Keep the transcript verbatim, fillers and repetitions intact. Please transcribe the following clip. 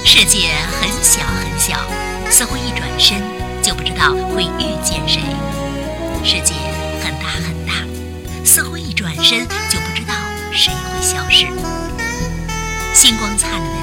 世界很小很小，似乎一转身就不知道会遇见谁；世界很大很大，似乎一转身就不知道谁会消失。星光灿烂的